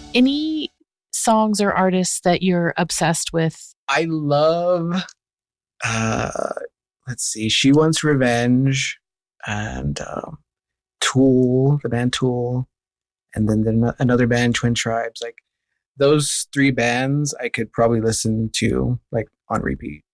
Any songs or artists that you're obsessed with? I love, let's see, She Wants Revenge and Tool, the band Tool, and then another band, Twin Tribes. Like those three bands, I could probably listen to like on repeat.